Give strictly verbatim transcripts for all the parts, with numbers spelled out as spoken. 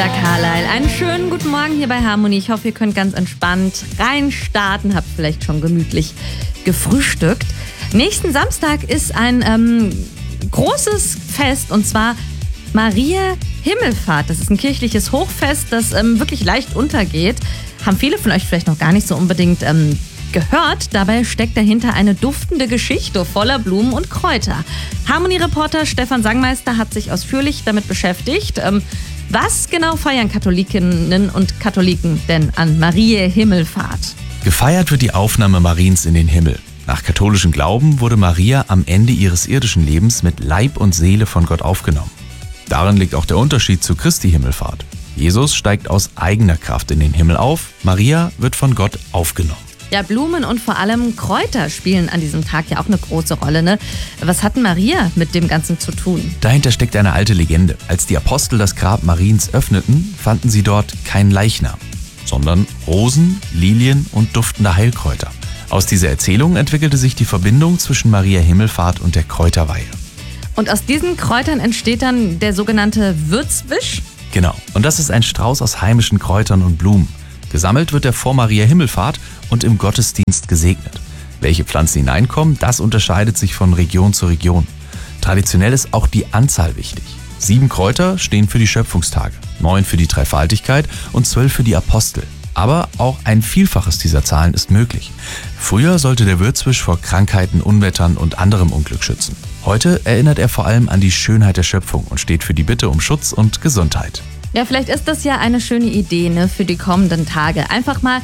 Carlyle. Einen schönen guten Morgen hier bei Harmonie. Ich hoffe, ihr könnt ganz entspannt reinstarten, habt vielleicht schon gemütlich gefrühstückt. Nächsten Samstag ist ein ähm, großes Fest, und zwar Maria Himmelfahrt. Das ist ein kirchliches Hochfest, das ähm, wirklich leicht untergeht. Haben viele von euch vielleicht noch gar nicht so unbedingt ähm, gehört. Dabei steckt dahinter eine duftende Geschichte voller Blumen und Kräuter. Harmonie-Reporter Stefan Sangmeister hat sich ausführlich damit beschäftigt. Ähm, was genau feiern Katholikinnen und Katholiken denn an Mariä Himmelfahrt? Gefeiert wird die Aufnahme Mariens in den Himmel. Nach katholischem Glauben wurde Maria am Ende ihres irdischen Lebens mit Leib und Seele von Gott aufgenommen. Darin liegt auch der Unterschied zu Christi Himmelfahrt. Jesus steigt aus eigener Kraft in den Himmel auf, Maria wird von Gott aufgenommen. Ja, Blumen und vor allem Kräuter spielen an diesem Tag ja auch eine große Rolle, ne? Was hat denn Maria mit dem Ganzen zu tun? Dahinter steckt eine alte Legende. Als die Apostel das Grab Mariens öffneten, fanden sie dort keinen Leichnam, sondern Rosen, Lilien und duftende Heilkräuter. Aus dieser Erzählung entwickelte sich die Verbindung zwischen Mariä Himmelfahrt und der Kräuterweihe. Und aus diesen Kräutern entsteht dann der sogenannte Würzwisch? Genau, und das ist ein Strauß aus heimischen Kräutern und Blumen. Gesammelt wird er vor Mariä Himmelfahrt und im Gottesdienst gesegnet. Welche Pflanzen hineinkommen, das unterscheidet sich von Region zu Region. Traditionell ist auch die Anzahl wichtig. Sieben Kräuter stehen für die Schöpfungstage, neun für die Dreifaltigkeit und zwölf für die Apostel. Aber auch ein Vielfaches dieser Zahlen ist möglich. Früher sollte der Würzwisch vor Krankheiten, Unwettern und anderem Unglück schützen. Heute erinnert er vor allem an die Schönheit der Schöpfung und steht für die Bitte um Schutz und Gesundheit. Ja, vielleicht ist das ja eine schöne Idee, ne, für die kommenden Tage. Einfach mal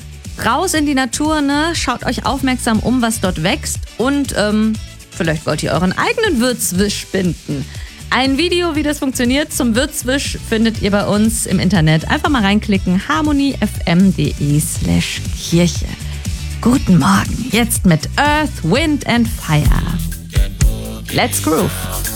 raus in die Natur, ne? Schaut euch aufmerksam um, was dort wächst, und ähm, vielleicht wollt ihr euren eigenen Würzwisch binden. Ein Video, wie das funktioniert zum Würzwisch, findet ihr bei uns im Internet. Einfach mal reinklicken, harmoniefm.de slash Kirche. Guten Morgen, jetzt mit Earth, Wind and Fire. Let's groove.